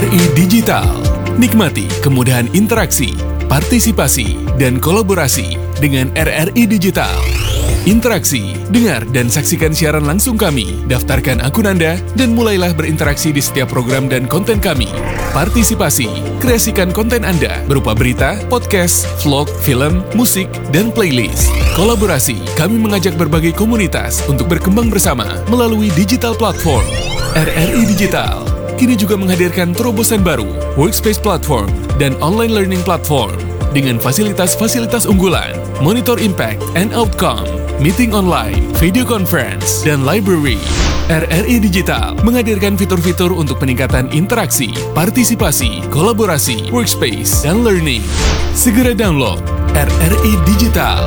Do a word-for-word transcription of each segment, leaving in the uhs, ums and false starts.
I Digital. Nikmati kemudahan interaksi, partisipasi, dan kolaborasi dengan R R I Digital. Interaksi, dengar dan saksikan siaran langsung kami, daftarkan akun Anda, dan mulailah berinteraksi di setiap program dan konten kami. Partisipasi, kreasikan konten Anda berupa berita, podcast, vlog, film, musik, dan playlist. Kolaborasi, kami mengajak berbagai komunitas untuk berkembang bersama melalui digital platform. R R I Digital kini juga menghadirkan terobosan baru, workspace platform, dan online learning platform dengan fasilitas-fasilitas unggulan, monitor impact and outcome, meeting online, video conference, dan library. R R I Digital menghadirkan fitur-fitur untuk peningkatan interaksi, partisipasi, kolaborasi, workspace, dan learning. Segera download R R I Digital.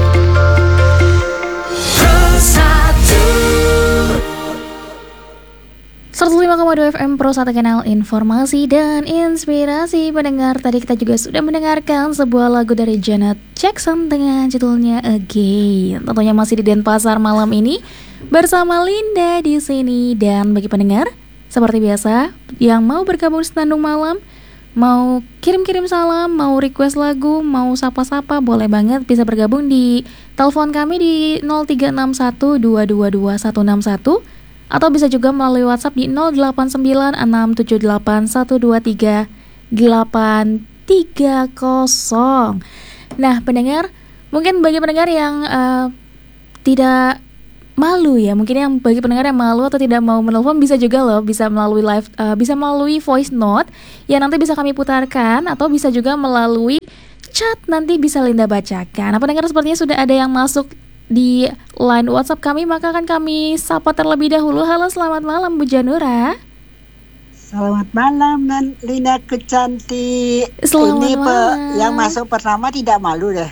seratus lima koma dua F M Pro satu, kanal informasi dan inspirasi. Pendengar, tadi kita juga sudah mendengarkan sebuah lagu dari Janet Jackson dengan judulnya Again. Tentunya masih di Denpasar malam ini bersama Linda di sini. Dan bagi pendengar, seperti biasa, yang mau bergabung senandung malam, mau kirim-kirim salam, mau request lagu, mau sapa-sapa, boleh banget bisa bergabung di telepon kami di nol tiga enam satu dua dua dua satu enam satu. Atau bisa juga melalui WhatsApp di nol delapan sembilan enam tujuh delapan satu dua tiga delapan tiga nol. Nah, pendengar, mungkin bagi pendengar yang uh, tidak malu ya, mungkin yang bagi pendengar yang malu atau tidak mau menelpon, bisa juga loh, bisa melalui live, uh, bisa melalui voice note yang nanti bisa kami putarkan, atau bisa juga melalui chat nanti bisa Linda bacakan. Nah, pendengar, sepertinya sudah ada yang masuk di line WhatsApp kami, maka akan kami sapa terlebih dahulu. Halo, selamat malam Bu Janura. Selamat malam, dan Lina kecantik. Selamat Ini malam. Pe, yang masuk pertama tidak malu deh.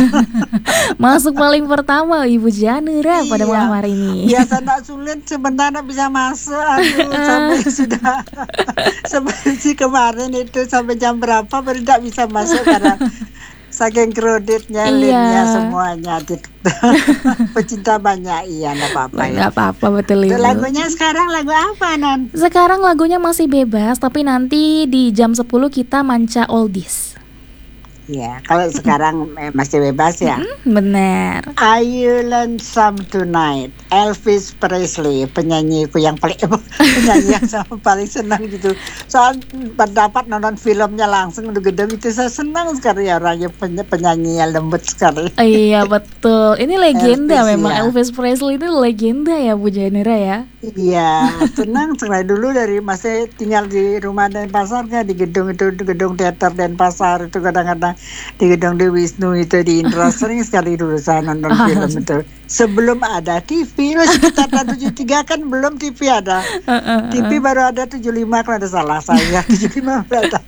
Masuk paling pertama Ibu Janura pada Iya. malam hari ini. Biasa nak sulit, sebentar nak bisa masuk. Aduh, sampai sudah seperti kemarin itu sampai jam berapa baru tak bisa masuk karena saking kreditnya, Iya. linknya semuanya. Pecinta banyak, iya, nggak apa-apa ya. Nggak apa-apa, betul Itu Ibu. lagunya sekarang lagu apa, Non? Sekarang lagunya masih bebas, tapi nanti di jam sepuluh kita manca oldies. Ya, kalau sekarang eh, masih bebas ya. Hmm, benar. I Learn Some Tonight, Elvis Presley, penyanyiku yang paling penyanyi yang sama paling senang gitu. Soal pendapat nonton filmnya langsung di gedung itu, saya senang sekali ya, orangnya peny- penyanyi yang lembut sekali. Iya, betul. Ini legenda Elvis, memang. ya. Elvis Presley itu legenda ya Bu Janura ya. Iya, senang sekali. Dulu dari masih tinggal di rumah Denpasarnya, di gedung itu, di gedung teater Denpasar itu, kadang-kadang di gedung di Wisnu itu, di Indra, sering sekali dulu saya nonton Ah, film itu. Sebelum ada T V, sekitar tahun tujuh puluh tiga kan belum T V ada. Uh, uh, uh. T V baru ada tujuh puluh lima, kalau ada salah saya. tujuh puluh lima baru ada.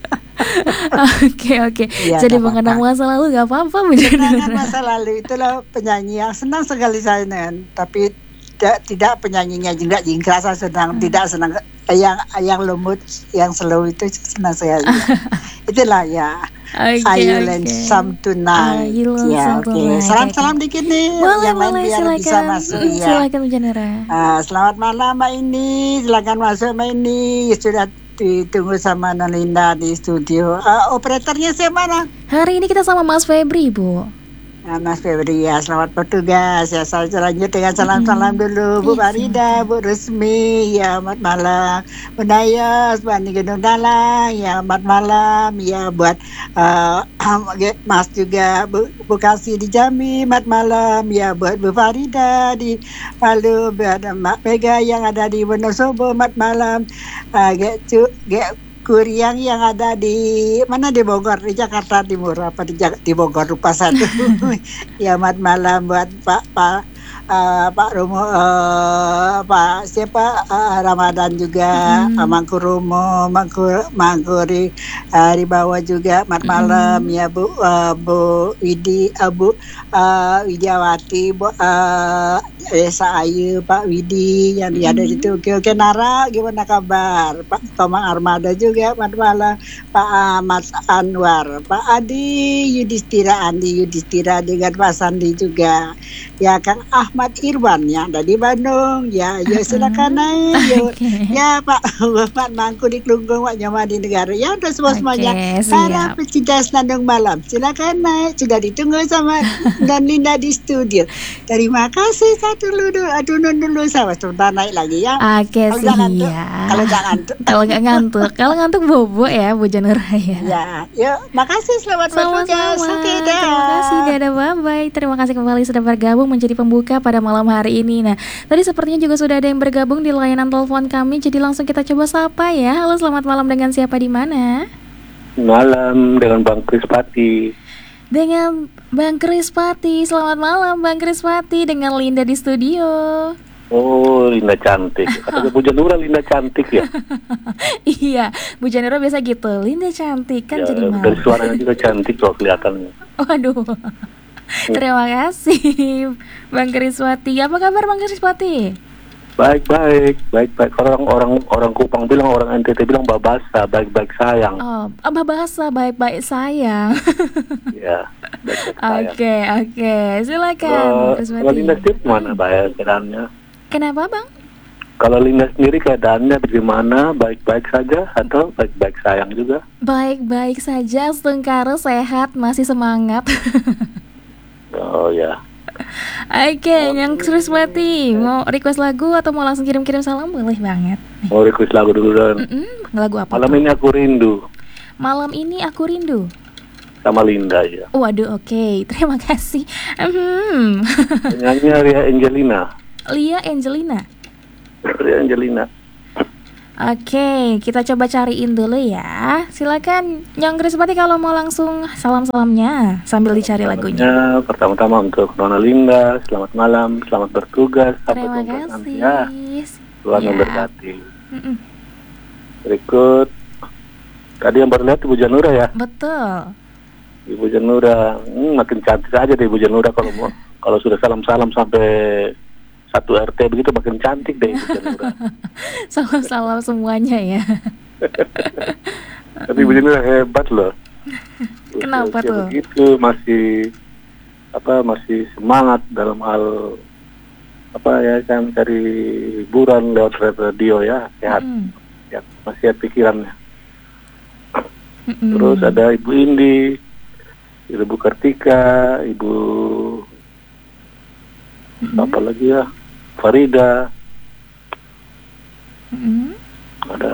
Oke oke. Iya, Jadi nggak mengenang apa-apa. masa lalu nggak apa-apa Bu Kenangan Janura. masa lalu itulah penyanyi yang senang sekali saya, Nen. Tapi tidak, tidak penyanyinya juga jingkrak, saya senang. Tidak senang yang yang lembut, yang slow itu senang sekali. Itulah ya. Oke I Learn oke. Some Tonight. I Learn Ya, Some oke. Tonight. Salam-salam dikit nih. Boleh yang lain boleh, biar bisa silakan. masuk Hmm, ya. Silakan Bu Janura. Ah, selamat malam Mbak Ini, silakan masuk Mbak Ini. Sudah ditunggu sama Non Linda di studio. Ah, operatornya siapa, Nang? Hari ini kita sama Mas Febri Bu. Nah, Mas Febri, ya, selamat bertugas. Ya, saya lanjut dengan salam-salam dulu. Bu Iya, Farida, Bu Resmi, ya, selamat malam. Bu Nayas, Bu Ani Gedung Dalang, ya, selamat malam. Ya, buat uh, Mas juga, Bu, Bu Kasih di Jambi, selamat malam. Ya, buat Bu Farida di Palu, buat Mak Mega yang ada di Wonosobo, selamat malam. Uh, Gek, cu, Gek, Kuriang yang ada di mana, di Bogor, di Jakarta Timur, apa di, Jak- di Bogor lupa satu. Ya, selamat malam buat Pak Pak uh, Pak Romo, uh, Pak siapa uh, Ramadan juga, Mm-hmm. uh, Mangku Romo, Mangku Mangkuri uh, di bawah juga. Selamat malam ya Bu, uh, Bu Widi, uh, Bu uh, Widiawati, Bu uh, Esa Ayu, Pak Widi yang Mm-mm. ada di Tokyo. Oke Nara, gimana kabar? Pak Tomang Armada juga, selamat malam. Pak ah, Mas Anwar, Pak Adi Yudhistira, Andi Yudhistira dengan Pak Sandi juga. Ya Kang Ahmad Irwan yang ada di Bandung. Ya, ya silakan naik. Yuk. Oke. Ya Pak Bapak Mangku di Klungkung, Pak Nyawa di negara. Ya udah semua semuanya. Oke, Para siap. pecinta Senandung Malam, silakan naik. Sudah ditunggu sama dan Linda di studio. Terima kasih. Saya dulu dulu, aduh dulu sama sebentar naik lagi ya. Oke, Kalau jangan tuh, siap. kalau jangan tuh. Kalau nggak ngantuk, kalau ngantuk bobo ya Bu Janura ya. Ya, yuk, makasih selamat bertugas. Sama-sama. Oke, dah. Terima kasih, dadah, bye-bye. Terima kasih kembali sudah bergabung menjadi pembuka pada malam hari ini. Nah, tadi sepertinya juga sudah ada yang bergabung di layanan telepon kami. Jadi langsung kita coba sapa ya. Halo, selamat malam, dengan siapa di mana? Malam dengan Bang Krispati. Dengan Bang Krispati. Selamat malam Bang Krispati, dengan Linda di studio. Oh, Linda cantik. Kata Bu Janura Linda cantik ya. Iya, Bu Janura biasa gitu. Linda cantik kan, Ya, jadi dari malu. suaranya juga cantik loh kelihatannya. Waduh. Terima kasih Bang Krispati. Apa kabar Bang Krispati? Baik baik baik baik. Orang orang orang Kupang bilang, orang N T T bilang babasa, baik baik sayang. Oh, apa bahasa baik-baik sayang. Ya, baik baik sayang. Oke, oke. Silakan Kalau Bang kalau Linda Krispati. sendiri mana bahaya keadaannya? Kenapa Bang? Kalau Linda sendiri keadaannya bagaimana? Baik-baik saja atau baik-baik sayang juga? Baik-baik saja, setengkara sehat, masih semangat. Oh ya. Oke, yang Krispati mau request lagu atau mau langsung kirim-kirim salam, boleh banget. Mau request lagu dulu dan Mm-mm, lagu apa malam tuh? ini aku rindu Malam ini aku rindu. sama Linda ya. Waduh, oke. Terima kasih. Hmm. Penyanyinya Ria Angelina. Lia Angelina. Ria Angelina. Oke, kita coba cariin dulu ya. Silakan Nyong Krispati kalau mau langsung salam-salamnya sambil dicari lagunya. Ya, pertama-tama untuk Nona Linda, selamat malam, selamat bertugas. Sampai Terima jumpa nanti kasih. ya. Tuhan Ya. memberkati. Mm-mm. Berikut, tadi yang baru lihat Ibu Janura ya. Betul. Ibu Janura, hmm, makin cantik aja deh Ibu Janura kalau mau, kalau sudah salam-salam sampai satu R T begitu makin cantik deh Ibu Janura. Salam-salam semuanya ya. Tapi Ibu Janura hebat loh. Kenapa Usia tuh? begitu masih apa masih semangat dalam hal apa ya, kan cari hiburan lewat radio ya, sehat, Mm-mm. ya, masih sehat pikirannya. Mm-mm. Terus ada Ibu Indi, Ibu Kartika, Ibu Mm-mm. apa lagi ya, Farida, Mm-mm. ada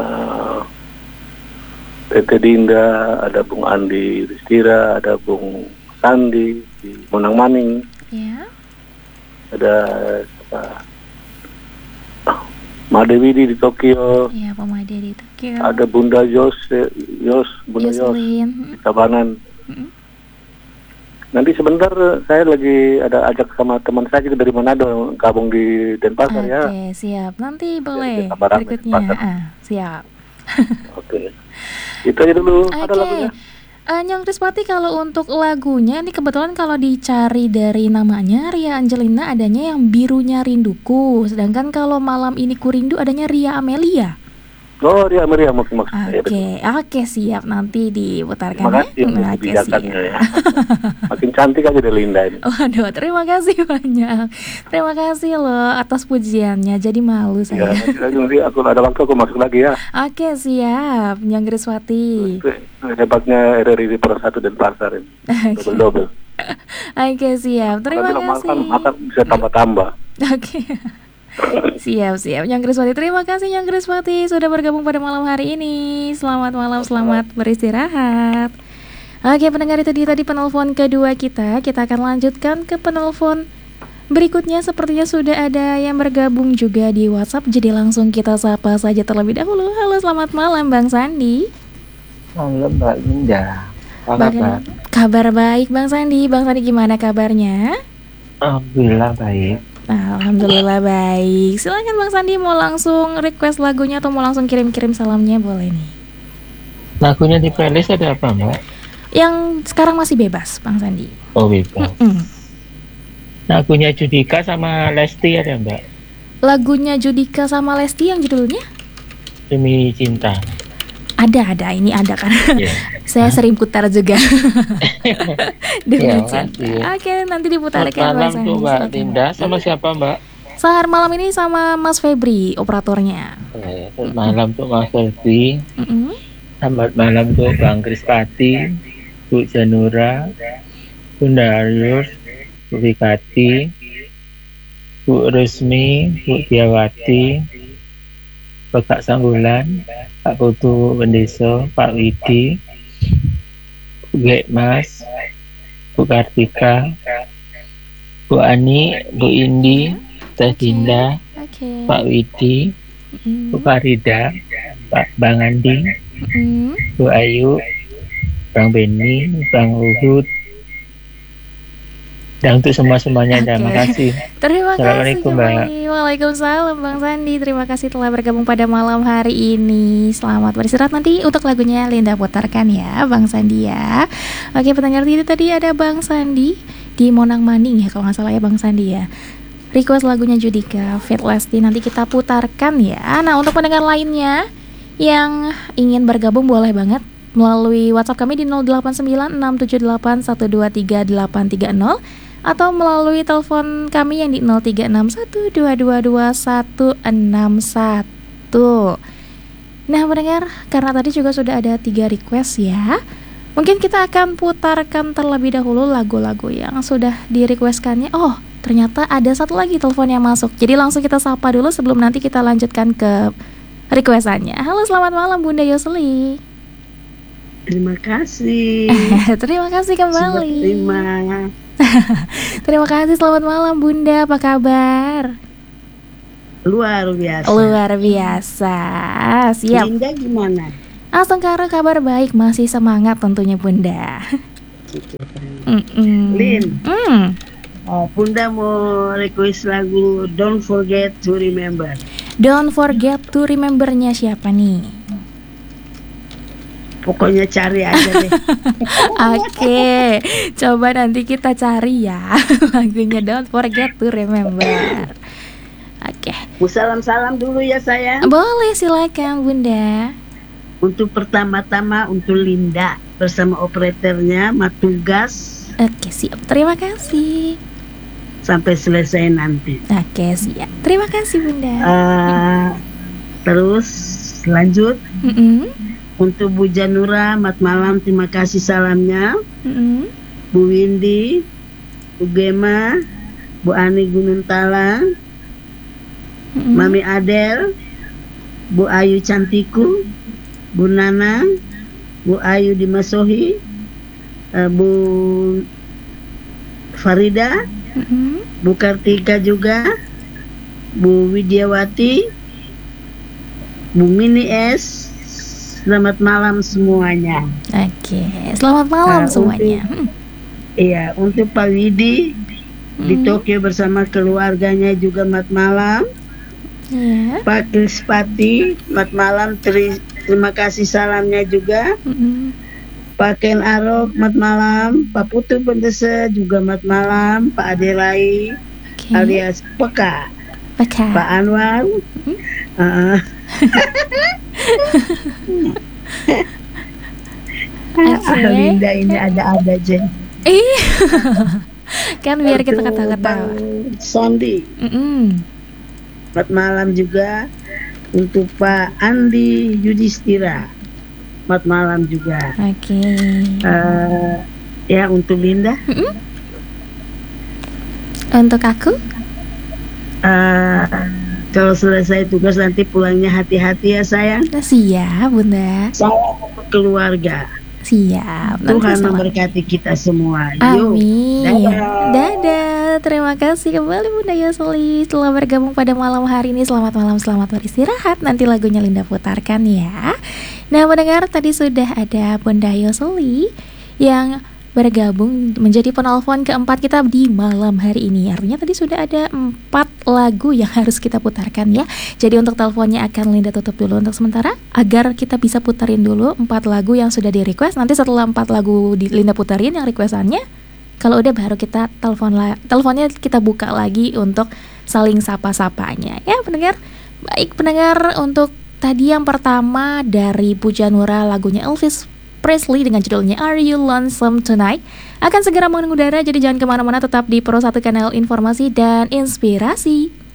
Tete Dinda, ada Bung Andi Yudhistira, ada Bung Sandi di Monang Maning, Ya. ada apa, Madewidi di Tokyo, Iya, Pemade di Tokyo. ada Bunda Yos, Yos, Bunda Yos Yoselin. di Tabanan. Mm-mm. Nanti sebentar saya lagi ada ajak sama teman saya dari Manado gabung di Denpasar Oke, ya. siap. Nanti boleh tambah rame berikutnya. Denpasar. Ah, siap. Oke. Itu aja dulu. Ada Oke. lagunya. Eh, Nyong Krispati, kalau untuk lagunya ini kebetulan kalau dicari dari namanya Ria Angelina adanya yang Birunya Rinduku, sedangkan kalau Malam Ini Ku Rindu adanya Ria Amelia. Oh, Ria Maria mungkin maksud saya. Oke, oke, siap, nanti diputarkan Terima kasih ya. untuk Oke, kebijakannya siap. ya. Makin cantik aja deh Linda ini. Waduh, terima kasih banyak. Terima kasih loh atas pujiannya. Jadi malu Ya, saya. nanti, nanti aku ada waktu aku masuk lagi ya. Oke, siap, Nyong Krispati. Itu hebatnya R R I di Pro satu dan Pasar ini. Oke. Double-double. Oke, siap. Terima Kalau bilang kasih. makan, makan bisa tambah-tambah. Oke. Siap, siap. Nyong Krispati, terima kasih Nyong Krispati sudah bergabung pada malam hari ini. Selamat malam, selamat beristirahat. Oke, pendengar, itu dia tadi penelpon kedua kita. Kita akan lanjutkan ke penelpon berikutnya. Sepertinya sudah ada yang bergabung juga di WhatsApp. Jadi langsung kita sapa saja terlebih dahulu. Halo, selamat malam Bang Sandi. Malam Mbak Linda. Apa kabar? Baga- Kabar baik Bang Sandi. Bang Sandi gimana kabarnya? Alhamdulillah baik. Alhamdulillah baik. Silakan Bang Sandi, mau langsung request lagunya atau mau langsung kirim-kirim salamnya, boleh nih. Lagunya di playlist ada apa Mbak? Yang sekarang masih bebas Bang Sandi. Oh bebas. Mm-mm. Lagunya Judika sama Lesti ada Mbak? Lagunya Judika sama Lesti yang judulnya? Demi Cinta. Ada, ada. Ini ada kan. Yeah. Saya sering putar juga. Demi Ya, Cinta. makasih. Oke, nanti Selamat diputarkan malam Bang tuh Sandi. Mbak Silakan. Linda. Sama siapa Mbak? Sahar malam ini sama Mas Febri, operatornya. Eh, Selamat malam tuh Mas Selvi. Mm-mm. Selamat malam tuh Bang Krispati, Bu Janura, Bunda Ayus, Bu Fikati, Bu Rusmi, Bu Diawati, Bapak Sanggulan, Pak Putu Bendeso, Pak Widi, Bu Gekmas, Bu Kartika, Bu Ani, Bu Indi, Teh Oke. Dinda, Oke. Pak Widi, Mm-mm. Bu Farida, Pak Bang Andi, Mm-mm. Bu Ayu, Bang Beni, Bang Luhut, dan untuk semua-semuanya. Oke. Terima kasih. Terima kasih Assalamualaikum, Mbak. kembali. Waalaikumsalam Bang Sandi. Terima kasih telah bergabung pada malam hari ini. Selamat beristirahat. Nanti untuk lagunya Linda putarkan ya Bang Sandi ya. Oke pendengar, itu tadi ada Bang Sandi di Monang Maning ya kalau nggak salah ya Bang Sandi ya. Request lagunya Judika Fit Lesti nanti kita putarkan ya. Nah untuk pendengar lainnya yang ingin bergabung boleh banget melalui WhatsApp kami di nol delapan sembilan enam tujuh delapan satu dua tiga delapan tiga nol atau melalui telepon kami yang di nol tiga enam satu dua dua dua satu enam satu. Nah pendengar, karena tadi juga sudah ada tiga request ya, mungkin kita akan putarkan terlebih dahulu lagu-lagu yang sudah di requestkannya. Oh ternyata ada satu lagi telepon yang masuk, jadi langsung kita sapa dulu sebelum nanti kita lanjutkan ke requestannya. Halo selamat malam Bunda Yosli. Terima kasih. Terima kasih Sudah kembali. terima. Terima kasih, selamat malam Bunda, apa kabar? Luar biasa. Luar biasa. Siap. Linda gimana? Asengkara kabar baik, masih semangat tentunya Bunda. Mm-mm. Lin, Mm. oh, Bunda mau request lagu Don't Forget to Remember. Don't forget to remember-nya siapa nih? Pokoknya cari aja deh. Oke, coba nanti kita cari ya lagunya Don't forget to remember. Oke, Mau salam-salam dulu ya sayang. boleh silakan Bunda. Untuk pertama-tama untuk Linda bersama operatornya Matugas Oke siap, terima kasih. sampai selesai nanti. Oke siap, terima kasih Bunda. Eh, terus lanjut Mm-mm. untuk Bu Janura, mat malam, terima kasih salamnya. Mm-mm. Bu Windy, Bu Gema, Bu Ani Gunung Talang, Mm-mm. Mami Adel, Bu Ayu Cantiku, Bu Nana, Bu Ayu Dimasohi, eh, Bu Farida, Mm-mm. Bu Kartika juga, Bu Widiawati, Bu Mini S. Selamat malam semuanya. Oke, selamat malam Nah, semuanya. untuk- Iya, untuk Pak Widi di Mm. Tokyo bersama keluarganya juga mat malam. Iya. Pak Krispati, mat malam. Teri- terima kasih salamnya juga. Mm-mm. Pak Ken Arok, mat malam. Pak Putu Bendese juga mat malam. Pak Adelai Oke. alias Peka. Peka. Pak Anwar. Uh, Oke. Linda ini ada-ada aja. Ih. Kan biar kita Untuk ketawa-ketawa. Bang Sandi, Mm-mm. mat malam juga. Untuk Pak Andi Yudhistira, mat malam juga. Oke. Eh, ya untuk Linda, Untuk aku? eh, kalau selesai tugas nanti pulangnya hati-hati ya sayang. Siap, Bunda. Salam untuk keluarga. Siap. Nanti Tuhan salam. memberkati kita semua. Yuk. Amin. Dadah. Dadah. Terima kasih kembali Bunda Yosli telah bergabung pada malam hari ini. Selamat malam, selamat beristirahat. Nanti lagunya Linda putarkan ya. Nah, mendengar tadi sudah ada Bunda Yosli yang bergabung menjadi penelpon keempat kita di malam hari ini. Artinya tadi sudah ada empat lagu yang harus kita putarkan ya. Jadi untuk teleponnya akan Linda tutup dulu untuk sementara agar kita bisa putarin dulu empat lagu yang sudah di request. Nanti setelah empat lagu di Linda putarin yang requestannya, Kalau udah baru kita telepon la- teleponnya kita buka lagi untuk saling sapa-sapanya. Ya pendengar, baik pendengar, untuk tadi yang pertama dari Bu Janura, lagunya Elvis Presley dengan judulnya Are You Lonesome Tonight akan segera mengudara, jadi jangan kemana-mana, tetap di Pro satu Kanal Informasi dan Inspirasi.